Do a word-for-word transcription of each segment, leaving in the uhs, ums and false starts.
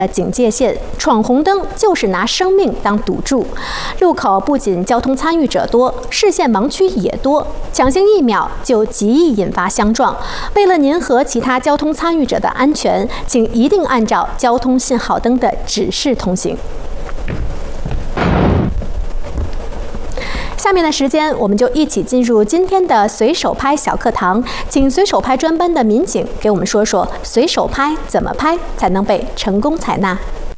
警戒线，闯红灯就是拿生命当赌注。路口不仅交通参与者多，视线盲区也多，抢先一秒就极易引发相撞。为了您和其他交通参与者的安全，请一定按照交通信号灯的指示通行。下面的时间，我们就一起进入今天的随手拍小课堂，请随手拍专班的民警给我们说说随手拍怎么拍才能被成功采纳。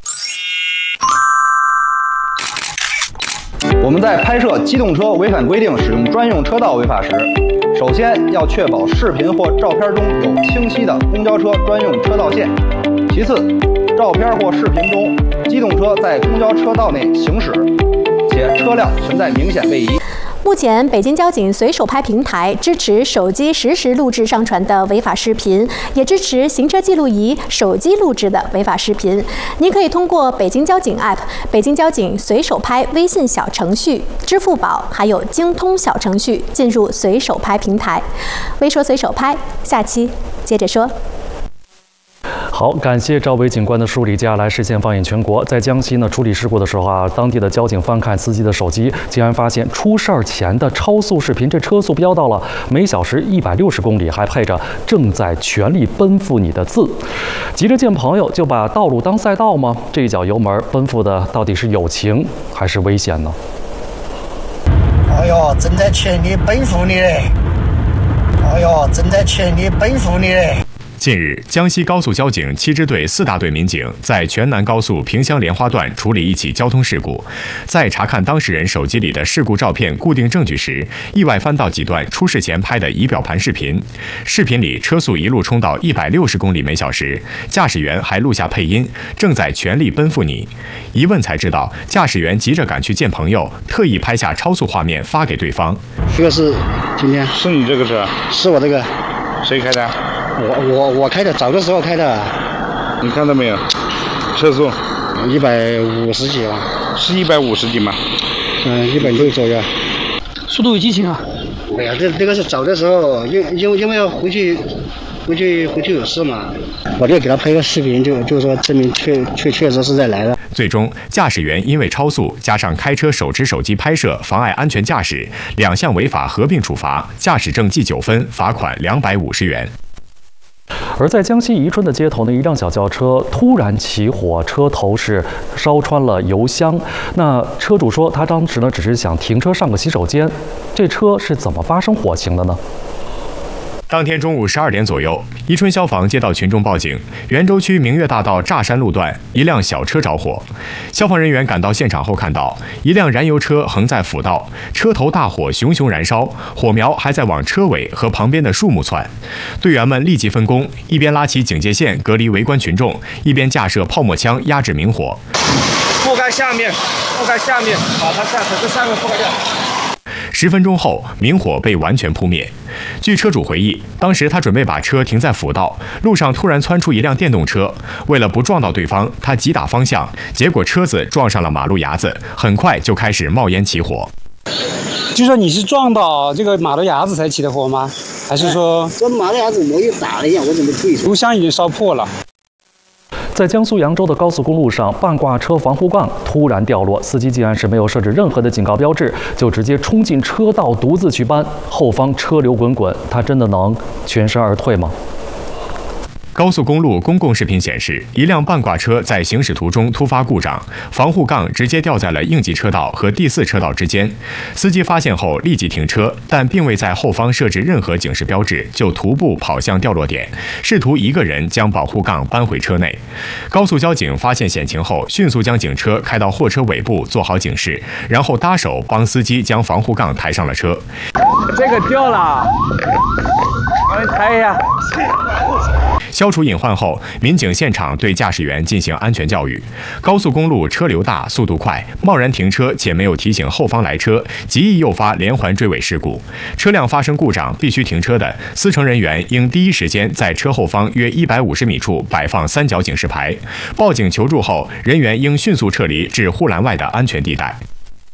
我们在拍摄机动车违反规定使用专用车道违法时，首先要确保视频或照片中有清晰的公交车专用车道线，其次，照片或视频中机动车在公交车道内行驶，且车辆存在明显位移。 目前，北京交警随手拍平台支持手机实时录制上传的违法视频，也支持行车记录仪手机录制的违法视频。您可以通过北京交警 App、北京交警随手拍微信小程序、支付宝还有京通小程序进入随手拍平台。微说随手拍，下期接着说。 好，感谢赵伟警官的梳理。接下来视线放眼全国，在江西呢处理事故的时候啊，当地的交警翻看司机的手机，竟然发现出事儿前的超速视频，这车速飙到了每小时一百六十公里，还配着“正在全力奔赴你”的字。急着见朋友，就把道路当赛道吗？这一脚油门奔赴的到底是友情还是危险呢？ 哎呦，正在全力奔赴你嘞！哎呦，正在全力奔赴你嘞！ 近日，江西高速交警七支队四大队民警在全南高速萍乡莲花段处理一起交通事故，在查看当事人手机里的事故照片固定证据时，意外翻到几段出事前拍的仪表盘视频。视频里车速一路冲到一百六十公里每小时，驾驶员还录下配音，正在全力奔赴你。一问才知道，驾驶员急着赶去见朋友，特意拍下超速画面发给对方。 这个是今天是你这个车？ 是我这个。 谁开的？ 我我我开的，早的时候开的。 你看到没有？车速一百五十几吧？ 是一百五十几吗？ 嗯，一百六左右。 速度与激情啊！ 哎呀，这这个是早的时候，因因为因为要回去，回去回去有事嘛，我就给他拍个视频，就就是说证明确确确实是在来了。 最终，驾驶员因为超速加上开车手持手机拍摄妨碍安全驾驶，两项违法合并处罚，驾驶证记九分，罚款两百五十元。 而在江西宜春的街头呢，一辆小轿车突然起火，车头是烧穿了油箱。那车主说，他当时呢只是想停车上个洗手间，这车是怎么发生火情的呢？ 当天中午十二点左右，宜春消防接到群众报警，袁州区明月大道乍山路段一辆小车着火。消防人员赶到现场后看到，一辆燃油车横在辅道，车头大火熊熊燃烧，火苗还在往车尾和旁边的树木窜。队员们立即分工，一边拉起警戒线隔离围观群众，一边架设泡沫枪压制明火。 覆盖下面，覆盖下面，把它下车这下面覆盖掉。 十分钟后，明火被完全扑灭。据车主回忆，当时他准备把车停在辅道，路上突然窜出一辆电动车，为了不撞到对方，他急打方向，结果车子撞上了马路牙子，很快就开始冒烟起火。 就说你是撞到这个马路牙子才起的火吗？还是说这马路牙子我又打了一下，我怎么退出？ 油箱已经烧破了。 在江苏扬州的高速公路上，半挂车防护杠突然掉落，司机竟然是没有设置任何的警告标志，就直接冲进车道独自去搬，后方车流滚滚，他真的能全身而退吗？ 高速公路公共视频显示，一辆半挂车在行驶途中突发故障，防护杠直接掉在了应急车道和第四车道之间。司机发现后立即停车，但并未在后方设置任何警示标志，就徒步跑向掉落点，试图一个人将保护杠搬回车内。高速交警发现险情后，迅速将警车开到货车尾部做好警示，然后搭手帮司机将防护杠抬上了车。 这个掉了，我来抬一下。 消除隐患后，民警现场对驾驶员进行安全教育。高速公路车流大，速度快，贸然停车且没有提醒后方来车，极易诱发连环追尾事故。车辆发生故障必须停车的，司乘人员应第一时间在车后方约一百五十米处摆放三角警示牌。报警求助后，人员应迅速撤离至护栏外的安全地带。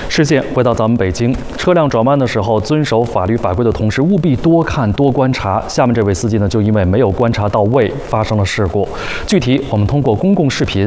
视线回到咱们北京，车辆转弯的时候，遵守法律法规的同时，务必多看多观察。下面这位司机呢，就因为没有观察到位，发生了事故。具体我们通过公共视频